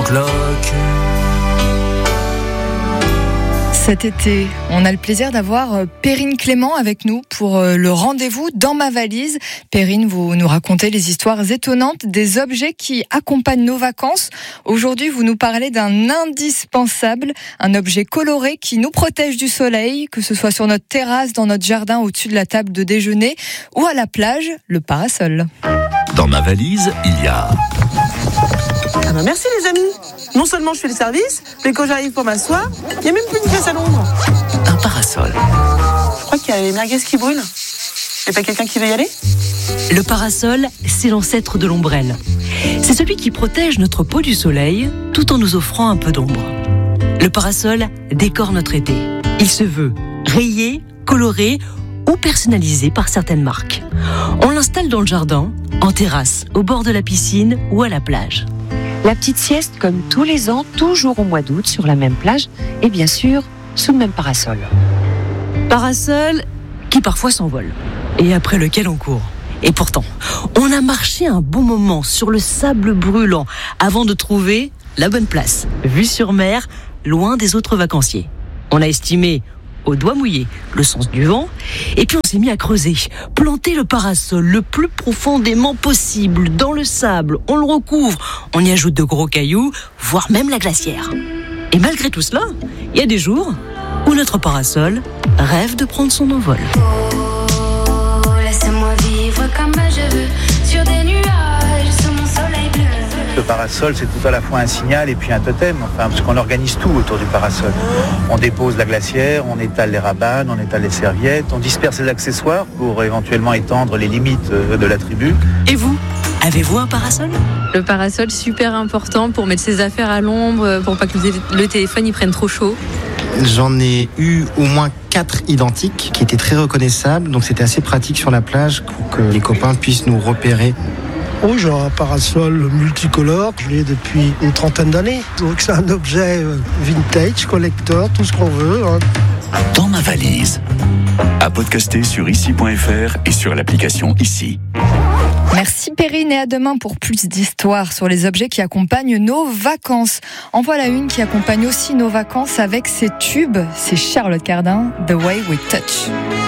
cloque. Cet été, on a le plaisir d'avoir Perrine Clément avec nous pour le rendez-vous dans ma valise. Perrine, vous nous racontez les histoires étonnantes des objets qui accompagnent nos vacances. Aujourd'hui, vous nous parlez d'un indispensable, un objet coloré qui nous protège du soleil, que ce soit sur notre terrasse, dans notre jardin, au-dessus de la table de déjeuner ou à la plage, le parasol. Dans ma valise, il y a... Ah bah merci les amis. Non seulement je fais le service, mais quand j'arrive pour m'asseoir, il n'y a même plus une pièce à l'ombre. un parasol. Je crois qu'il y a les merguez qui brûlent. Il n'y a pas quelqu'un qui veut y aller ? Le parasol, c'est l'ancêtre de l'ombrelle. C'est celui qui protège notre peau du soleil tout en nous offrant un peu d'ombre. Le parasol décore notre été. Il se veut rayé, coloré ou personnalisé par certaines marques. On l'installe dans le jardin, en terrasse, au bord de la piscine ou à la plage. La petite sieste, comme tous les ans, toujours au mois d'août, sur la même plage, et bien sûr, sous le même parasol. Parasol qui parfois s'envole, et après lequel on court. Et pourtant, on a marché un bon moment sur le sable brûlant avant de trouver la bonne place, vue sur mer, loin des autres vacanciers. On a estimé au doigt mouillé le sens du vent, et puis on s'est mis à creuser, planter le parasol le plus profondément possible dans le sable, on le recouvre, on y ajoute de gros cailloux, voire même la glacière. Et malgré tout cela, il y a des jours où notre parasol rêve de prendre son envol. Oh, laisse-moi vivre comme je veux, sur des nuages, sous mon soleil bleu. Le parasol, c'est tout à la fois un signal et puis un totem, parce qu'on organise tout autour du parasol. On dépose la glacière, on étale les rabanes, on étale les serviettes, on disperse les accessoires pour éventuellement étendre les limites de la tribu. Et vous, avez-vous un parasol ? Le parasol, super important pour mettre ses affaires à l'ombre, pour pas que le téléphone y prenne trop chaud. J'en ai eu au moins 4 identiques qui étaient très reconnaissables, donc c'était assez pratique sur la plage pour que les copains puissent nous repérer. Oh, j'ai un parasol multicolore, je l'ai depuis une trentaine d'années. Donc c'est un objet vintage, collector, tout ce qu'on veut. Dans ma valise. À podcaster sur ici.fr et sur l'application Ici. Merci Perrine et à demain pour plus d'histoires sur les objets qui accompagnent nos vacances. En voilà une qui accompagne aussi nos vacances avec ses tubes, c'est Charlotte Cardin, The Way We Touch.